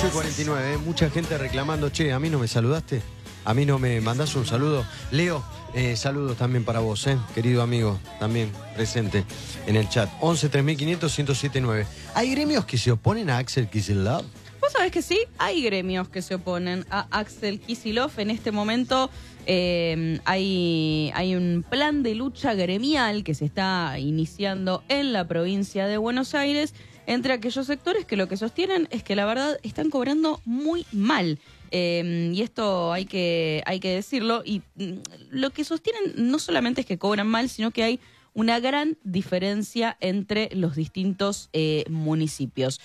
8:49, mucha gente reclamando, che, a mí no me saludaste, a mí no me mandás un saludo. Leo, saludos también para vos, querido amigo, también presente en el chat. 11 3500 1079. ¿Hay gremios que se oponen a Axel Kicillof? Vos sabés que sí, hay gremios que se oponen a Axel Kicillof. En este momento hay un plan de lucha gremial que se está iniciando en la provincia de Buenos Aires entre aquellos sectores que lo que sostienen es que la verdad están cobrando muy mal. Y esto hay que decirlo. Y lo que sostienen no solamente es que cobran mal, sino que hay una gran diferencia entre los distintos municipios.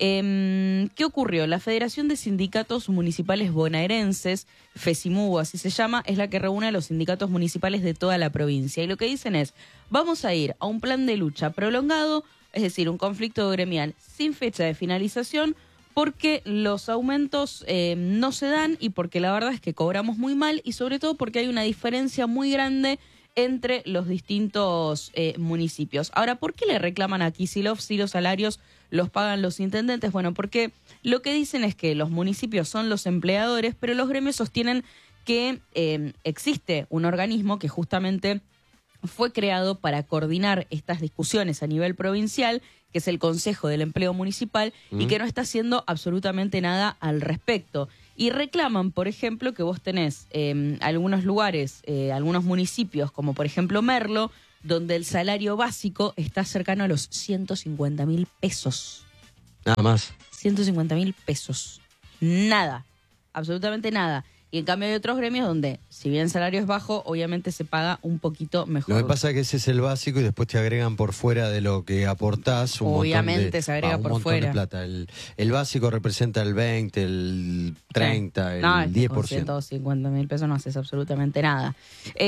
¿Qué ocurrió? La Federación de Sindicatos Municipales Bonaerenses, FESIMUBO así se llama, es la que reúne a los sindicatos municipales de toda la provincia. Y lo que dicen es, vamos a ir a un plan de lucha prolongado, es decir, un conflicto gremial sin fecha de finalización, porque los aumentos no se dan y porque la verdad es que cobramos muy mal y sobre todo porque hay una diferencia muy grande entre los distintos municipios. Ahora, ¿por qué le reclaman a Kicillof si los salarios los pagan los intendentes? Bueno, porque lo que dicen es que los municipios son los empleadores, pero los gremios sostienen que existe un organismo que justamente fue creado para coordinar estas discusiones a nivel provincial, que es el Consejo del Empleo Municipal, y que no está haciendo absolutamente nada al respecto. Y reclaman, por ejemplo, que vos tenés algunos lugares, algunos municipios, como por ejemplo Merlo, donde el salario básico está cercano a los 150.000 pesos. Nada más. 150.000 pesos. Nada. Absolutamente nada. Y en cambio hay otros gremios donde, si bien el salario es bajo, obviamente se paga un poquito mejor. Lo que pasa es que ese es el básico y después te agregan por fuera de lo que aportás un obviamente se agrega un por montón fuera de plata. El básico representa el 20, el 30, sí. el no, 10%. Con 150.000 pesos no haces absolutamente nada.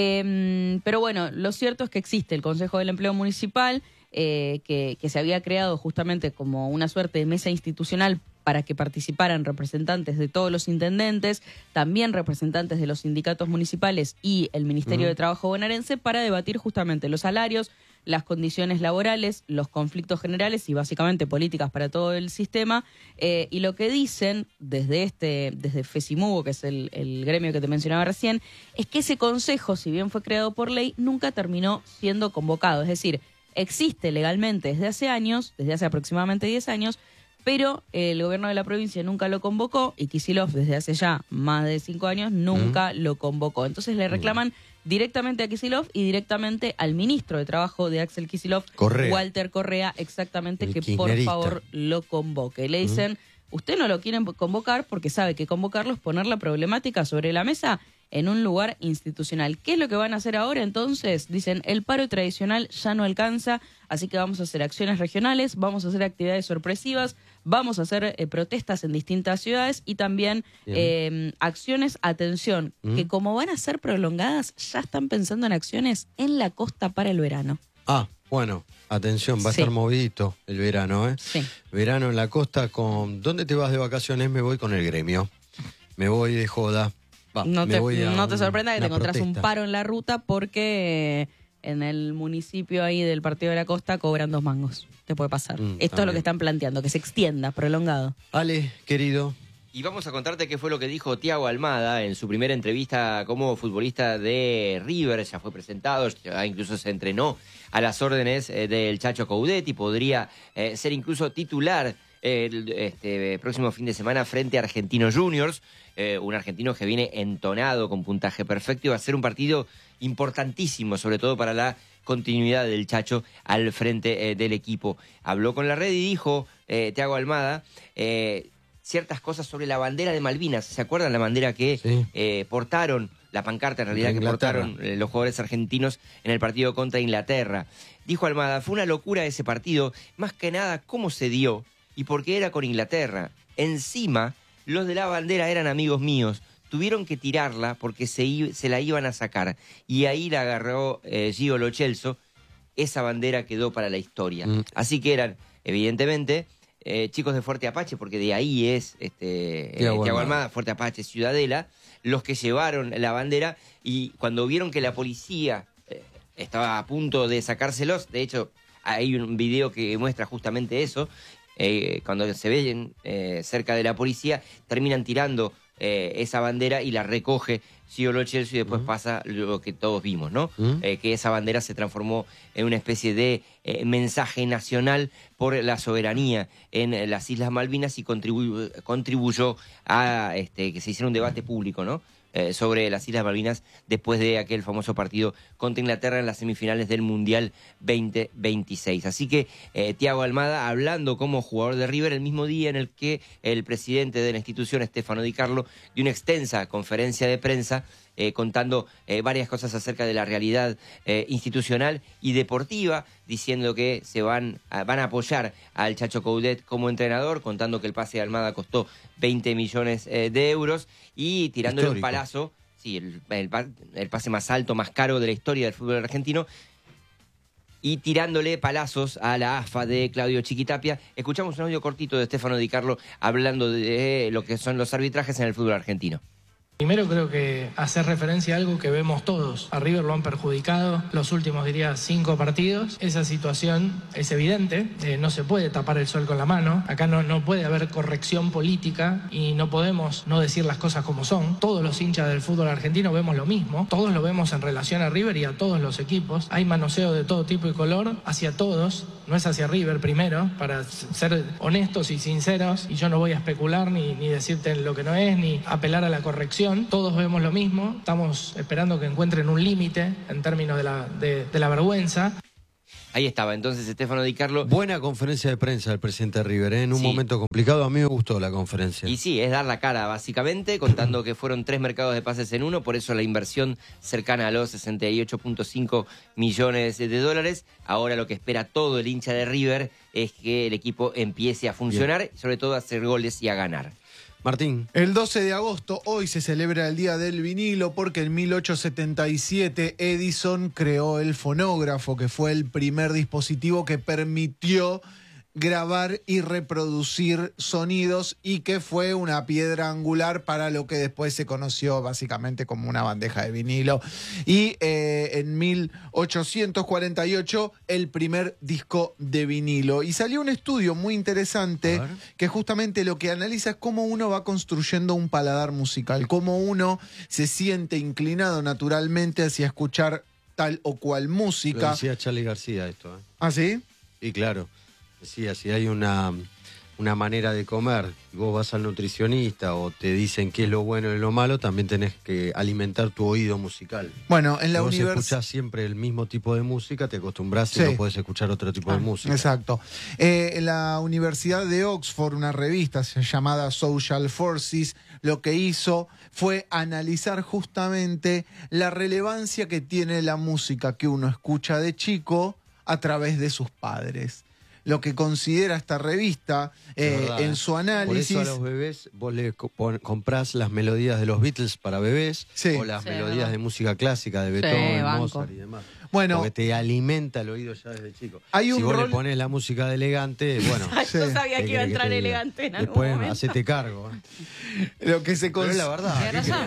Pero bueno, lo cierto es que existe el Consejo del Empleo Municipal, que se había creado justamente como una suerte de mesa institucional para que participaran representantes de todos los intendentes, también representantes de los sindicatos municipales y el Ministerio de Trabajo bonaerense para debatir justamente los salarios, las condiciones laborales, los conflictos generales y básicamente políticas para todo el sistema. Y lo que dicen desde FESIMUBO, que es el gremio que te mencionaba recién, es que ese consejo, si bien fue creado por ley, nunca terminó siendo convocado. Es decir, existe legalmente desde hace aproximadamente 10 años, pero el gobierno de la provincia nunca lo convocó y Kicillof desde hace ya más de 5 años nunca lo convocó. Entonces le reclaman directamente a Kicillof y directamente al ministro de Trabajo de Axel Kicillof, Walter Correa, exactamente, el que por favor lo convoque. Le dicen, usted no lo quieren convocar porque sabe que convocarlo es poner la problemática sobre la mesa en un lugar institucional. ¿Qué es lo que van a hacer ahora entonces? Dicen, el paro tradicional ya no alcanza, así que vamos a hacer acciones regionales, vamos a hacer actividades sorpresivas, vamos a hacer protestas en distintas ciudades y también acciones, atención, que como van a ser prolongadas, ya están pensando en acciones en la costa para el verano. Ah, bueno, atención, va a estar movidito el verano, ¿eh? Sí. Verano en la costa con... ¿Dónde te vas de vacaciones? Me voy con el gremio. Me voy de joda. No te sorprenda que te encontrás un paro en la ruta porque en el municipio ahí del Partido de la Costa cobran 2 mangos. Te puede pasar. Esto es lo que están planteando, que se extienda, prolongado. Ale, querido. Y vamos a contarte qué fue lo que dijo Thiago Almada en su primera entrevista como futbolista de River. Ya fue presentado, ya incluso se entrenó a las órdenes del Chacho Coudet y podría ser incluso titular el próximo fin de semana frente a Argentinos Juniors, un argentino que viene entonado con puntaje perfecto y va a ser un partido importantísimo, sobre todo para la continuidad del Chacho al frente del equipo. Habló con la red y dijo, Thiago Almada, ciertas cosas sobre la bandera de Malvinas. ¿Se acuerdan la bandera que portaron, la pancarta en realidad que portaron los jugadores argentinos en el partido contra Inglaterra? Dijo Almada, fue una locura ese partido, más que nada cómo se dio y por qué era con Inglaterra. Encima, los de la bandera eran amigos míos. Tuvieron que tirarla porque se la iban a sacar. Y ahí la agarró Gio Lo Celso. Esa bandera quedó para la historia. Así que eran, evidentemente, chicos de Fuerte Apache, porque de ahí es Thiago Almada, Fuerte Apache, Ciudadela, los que llevaron la bandera. Y cuando vieron que la policía estaba a punto de sacárselos, de hecho, hay un video que muestra justamente eso, cuando se ven cerca de la policía, terminan tirando esa bandera y la recoge Gio Lo Celso y después pasa lo que todos vimos, ¿no? Que esa bandera se transformó en una especie de mensaje nacional por la soberanía en las Islas Malvinas y contribuyó a que se hiciera un debate público, ¿no? Sobre las Islas Malvinas después de aquel famoso partido contra Inglaterra en las semifinales del Mundial 2026. Así que Thiago Almada hablando como jugador de River el mismo día en el que el presidente de la institución, Stefano Di Carlo, dio una extensa conferencia de prensa contando varias cosas acerca de la realidad institucional y deportiva, diciendo que van a apoyar al Chacho Coudet como entrenador, contando que el pase de Almada costó 20 millones de euros y tirándole un palazo, sí, el pase más alto, más caro de la historia del fútbol argentino, y tirándole palazos a la AFA de Claudio Chiquitapia. Escuchamos un audio cortito de Stefano Di Carlo hablando de lo que son los arbitrajes en el fútbol argentino. Primero creo que hacer referencia a algo que vemos todos. A River lo han perjudicado los últimos, diría, 5 partidos. Esa situación es evidente, no se puede tapar el sol con la mano. Acá no puede haber corrección política y no podemos no decir las cosas como son. Todos los hinchas del fútbol argentino vemos lo mismo. Todos lo vemos en relación a River y a todos los equipos. Hay manoseo de todo tipo y color hacia todos. No es hacia River primero, para ser honestos y sinceros. Y yo no voy a especular ni decirte lo que no es, ni apelar a la corrección. Todos vemos lo mismo, estamos esperando que encuentren un límite en términos de la vergüenza. Ahí estaba entonces Stefano Di Carlo. Buena conferencia de prensa del presidente River, en un momento complicado. A mí me gustó la conferencia. Y sí, es dar la cara básicamente, contando que fueron 3 mercados de pases en uno, por eso la inversión cercana a los 68.5 millones de dólares. Ahora lo que espera todo el hincha de River es que el equipo empiece a funcionar, sobre todo a hacer goles y a ganar. Martín. El 12 de agosto, hoy se celebra el Día del Vinilo porque en 1877 Edison creó el fonógrafo, que fue el primer dispositivo que permitió grabar y reproducir sonidos y que fue una piedra angular para lo que después se conoció básicamente como una bandeja de vinilo. Y en 1848 el primer disco de vinilo. Y salió un estudio muy interesante que justamente lo que analiza es cómo uno va construyendo un paladar musical, cómo uno se siente inclinado naturalmente hacia escuchar tal o cual música. Lo decía Charly García esto. ¿Ah, sí? Y claro. Decía, si hay una manera de comer, vos vas al nutricionista o te dicen qué es lo bueno y lo malo, también tenés que alimentar tu oído musical. Bueno, en la universidad. Si escuchás siempre el mismo tipo de música, te acostumbrás y no podés escuchar otro tipo de música. Exacto. En la Universidad de Oxford, una revista llamada Social Forces, lo que hizo fue analizar justamente la relevancia que tiene la música que uno escucha de chico a través de sus padres. Lo que considera esta revista en su análisis. Por eso a los bebés vos le comprás las melodías de los Beatles para bebés o las melodías de música clásica de Beethoven, Mozart y demás. Bueno, porque te alimenta el oído ya desde chico. Si vos le pones la música de Elegante, bueno. Yo sabía que iba a entrar Elegante en algún después momento. hacete cargo. Lo que se Pero es la verdad.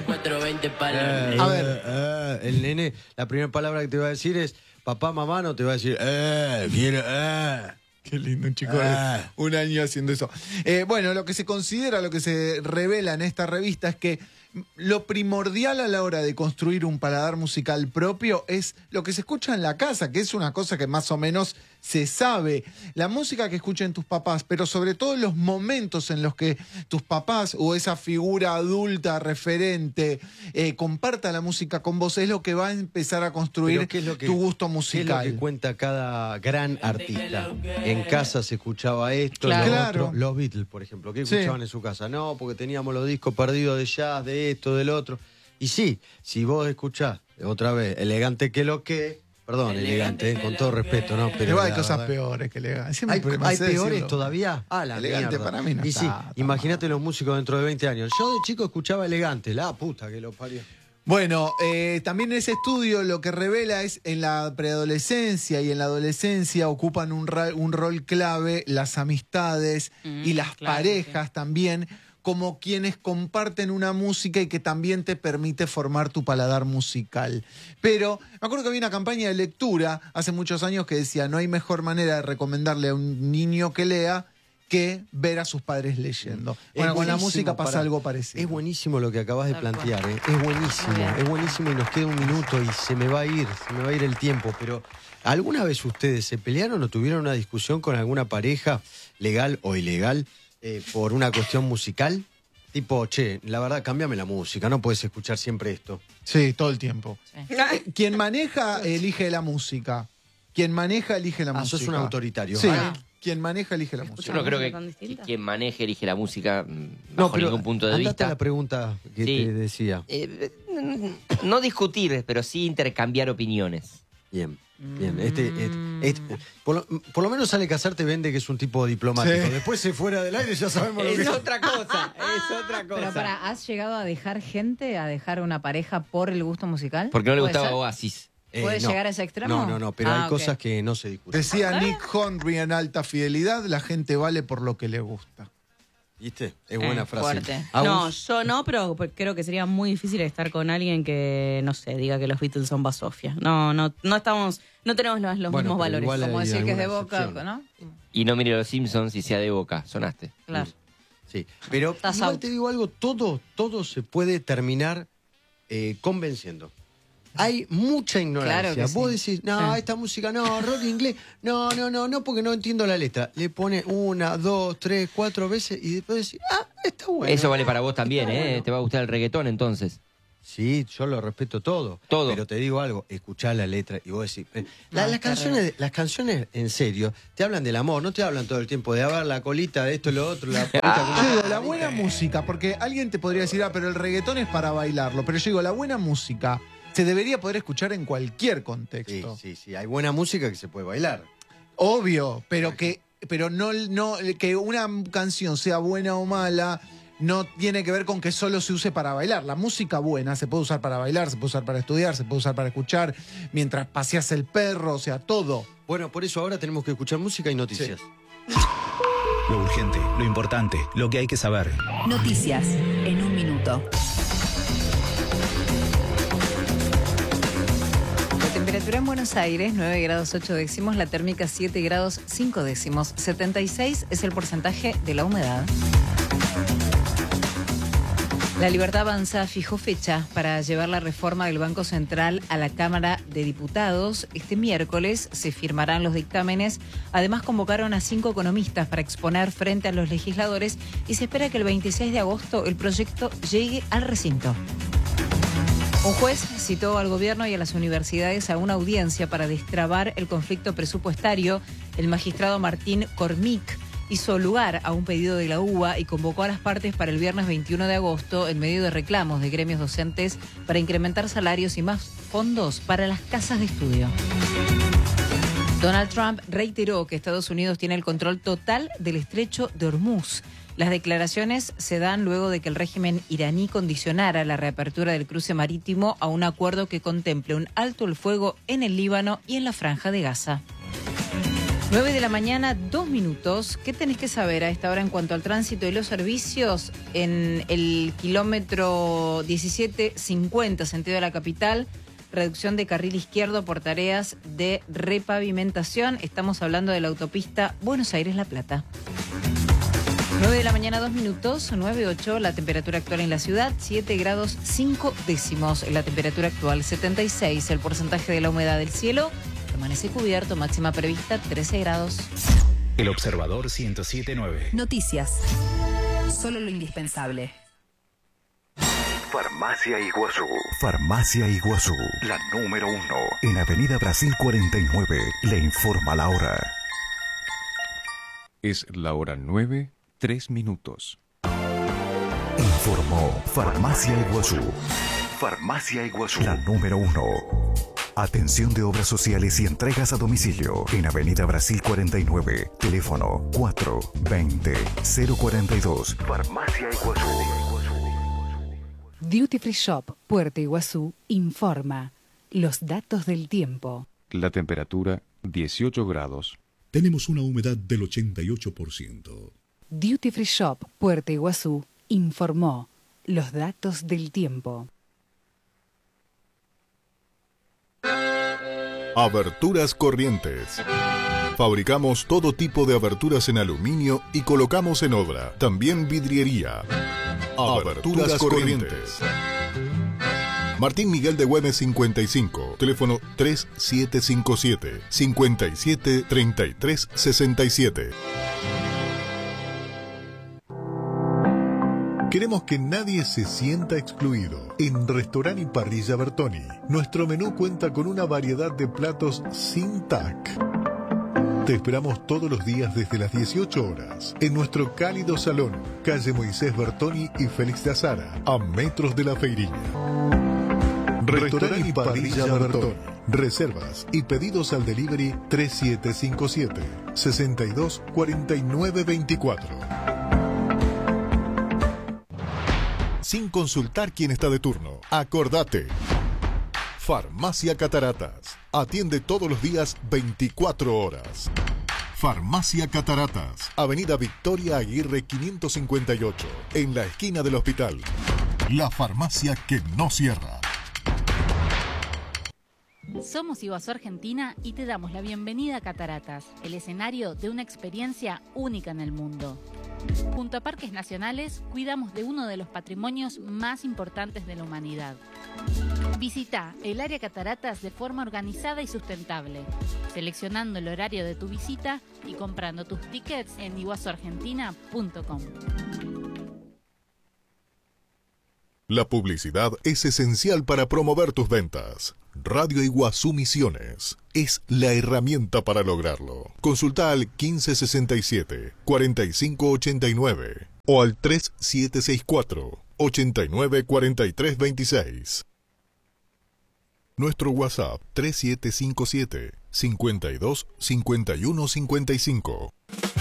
A ver, el nene, la primera palabra que te va a decir es papá, mamá, no te va a decir quiero, Qué lindo, un chico de un año haciendo eso. Bueno, lo que se considera, lo que se revela en esta revista es que lo primordial a la hora de construir un paladar musical propio es lo que se escucha en la casa, que es una cosa que más o menos se sabe. La música que escuchen tus papás, pero sobre todo los momentos en los que tus papás o esa figura adulta referente comparta la música con vos, es lo que va a empezar a construir tu gusto musical. ¿Qué es lo que cuenta cada gran artista? En casa se escuchaba esto, claro. lo otro. Los Beatles, por ejemplo, ¿qué escuchaban en su casa? No, porque teníamos los discos perdidos de jazz, de esto, del otro. Y sí, si vos escuchás otra vez Elegante que lo que... Perdón, elegante, con todo respeto, ¿no? Pero hay cosas peores que elegante. ¿Hay peores todavía? La elegante mierda. para mí no y está. Sí, imagínate los músicos dentro de 20 años. Yo de chico escuchaba Elegante, la puta que lo parió. Bueno, también ese estudio lo que revela es en la preadolescencia y en la adolescencia ocupan un rol clave las amistades y las parejas también, como quienes comparten una música y que también te permite formar tu paladar musical. Pero me acuerdo que había una campaña de lectura hace muchos años que decía: no hay mejor manera de recomendarle a un niño que lea que ver a sus padres leyendo. Bueno, Es con la buenísimo, música pasa pará. algo parecido. Es buenísimo lo que acabas de Tal cual. plantear, ¿eh? Muy bien. Es buenísimo y nos queda un minuto y se me va a ir el tiempo, pero ¿alguna vez ustedes se pelearon o tuvieron una discusión con alguna pareja, legal o ilegal, por una cuestión musical? Tipo, che, la verdad, cámbiame la música, no puedes escuchar siempre esto. Sí, todo el tiempo. Sí. Quien maneja, elige la música. Quien maneja, elige la música. Sos un autoritario. Sí, ¿vale? quien maneja, elige la Yo música. no creo ¿Música que tan distinta? quien maneje, elige la música bajo ningún punto de andate vista. a la pregunta que Sí. te decía. No discutir, pero sí intercambiar opiniones. Bien, bien. Por lo menos sale Casar te vende que es un tipo diplomático. Sí. Después se fuera del aire ya sabemos lo que Es otra cosa, es otra Pero cosa. ¿has llegado a dejar gente, a dejar una pareja por el gusto musical? Porque no le ¿Puede gustaba ser? Oasis. ¿Puede llegar a ese extremo? No, pero Ah, hay ok. cosas que no se discuten. Decía Nick Hornby en Alta Fidelidad, la gente vale por lo que le gusta. ¿Viste? Es buena frase. fuerte. No, Agus, yo no, pero creo que sería muy difícil estar con alguien que, no sé, diga que los Beatles son basofia. No tenemos los Bueno, mismos pero valores. igual Como hay decir que es de alguna Boca, excepción. ¿no? Y no mire los Simpsons y sea de Boca, sonaste. Claro. Sí, pero Estás igual out. te digo algo, todo se puede terminar convenciendo. Hay mucha ignorancia. Claro que sí. Vos decís, no, Sí. esta música, no, rock inglés, no, porque no entiendo la letra. Le pone 1, 2, 3, 4 veces y después decís, está bueno. Eso vale para vos también, Está ¿eh? bueno. Te va a gustar el reggaetón entonces. Sí, yo lo respeto todo. Todo. Pero te digo algo, escuchá la letra y vos decís. No, Las canciones en serio te hablan del amor, no te hablan todo el tiempo de ver la colita de esto y lo otro, la colita como- Yo digo, la buena música, porque alguien te podría decir, pero el reggaetón es para bailarlo. Pero yo digo, la buena música se debería poder escuchar en cualquier Sí, contexto. sí, hay buena música que se puede bailar. Obvio, pero no que una canción sea buena o mala no tiene que ver con que solo se use para bailar. La música buena se puede usar para bailar, se puede usar para estudiar, se puede usar para escuchar mientras paseas el perro, o sea, todo. Bueno, por eso ahora tenemos que escuchar música y noticias. Lo urgente, lo importante, lo que hay que saber. Noticias en un minuto. La temperatura en Buenos Aires, 9 grados 8 décimos, la térmica 7 grados 5 décimos, 76 es el porcentaje de la humedad. La Libertad Avanza fijó fecha para llevar la reforma del Banco Central a la Cámara de Diputados. Este miércoles se firmarán los dictámenes. Además, convocaron a 5 economistas para exponer frente a los legisladores y se espera que el 26 de agosto el proyecto llegue al recinto. Un juez citó al gobierno y a las universidades a una audiencia para destrabar el conflicto presupuestario. El magistrado Martín Cormic hizo lugar a un pedido de la UBA y convocó a las partes para el viernes 21 de agosto en medio de reclamos de gremios docentes para incrementar salarios y más fondos para las casas de estudio. Donald Trump reiteró que Estados Unidos tiene el control total del estrecho de Hormuz. Las declaraciones se dan luego de que el régimen iraní condicionara la reapertura del cruce marítimo a un acuerdo que contemple un alto el fuego en el Líbano y en la Franja de Gaza. 9 de la mañana, 2 minutos. ¿Qué tenés que saber a esta hora en cuanto al tránsito y los servicios? En el kilómetro 1750, sentido de la capital, reducción de carril izquierdo por tareas de repavimentación. Estamos hablando de la autopista Buenos Aires-La Plata. 9 de la mañana, 2 minutos, 9:08, la temperatura actual en la ciudad, 7 grados 5 décimos. La temperatura actual, 76, el porcentaje de la humedad del cielo. Permanece cubierto, máxima prevista 13 grados. El Observador 107.9. Noticias. Solo lo indispensable. Farmacia Iguazú. Farmacia Iguazú. La número 1. En Avenida Brasil 49. Le informa la hora. Es la hora 9, 3 minutos. Informó Farmacia Iguazú. Farmacia Iguazú. La número 1. Atención de obras sociales y entregas a domicilio. En Avenida Brasil 49. Teléfono 420-042. Farmacia Iguazú. Duty Free Shop, Puerto Iguazú, informa los datos del tiempo. La temperatura 18 grados. Tenemos una humedad del 88%. Duty Free Shop, Puerto Iguazú, informó los datos del tiempo. Aberturas Corrientes. Fabricamos todo tipo de aberturas en aluminio y colocamos en obra. También vidriería. Aberturas Corrientes. Martín Miguel de Güemes 55, teléfono 3757 57 33 67. Queremos que nadie se sienta excluido. En Restaurant y Parrilla Bertoni, nuestro menú cuenta con una variedad de platos sin TAC. Te esperamos todos los días desde las 18 horas en nuestro cálido salón, calle Moisés Bertoni y Félix de Azara, a metros de la Feiriña. Restaurant y Parrilla Bertoni. Reservas y pedidos al delivery 3757 62 49 24. Sin consultar quién está de turno. Acordate. Farmacia Cataratas. Atiende todos los días 24 horas. Farmacia Cataratas. Avenida Victoria Aguirre 558. En la esquina del hospital. La farmacia que no cierra. Somos Iguazú Argentina y te damos la bienvenida a Cataratas, el escenario de una experiencia única en el mundo. Junto a Parques Nacionales, cuidamos de uno de los patrimonios más importantes de la humanidad. Visita el área Cataratas de forma organizada y sustentable, seleccionando el horario de tu visita y comprando tus tickets en iguazuargentina.com. La publicidad es esencial para promover tus ventas. Radio Iguazú Misiones es la herramienta para lograrlo. Consulta al 1567-4589 o al 3764-894326. Nuestro WhatsApp 3757-525155.